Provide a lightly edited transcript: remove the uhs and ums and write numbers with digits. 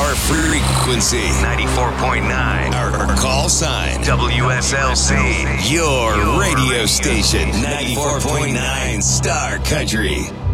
Our frequency, 94.9. Our call sign, WSLC. Your radio station, 94.9 Star Country.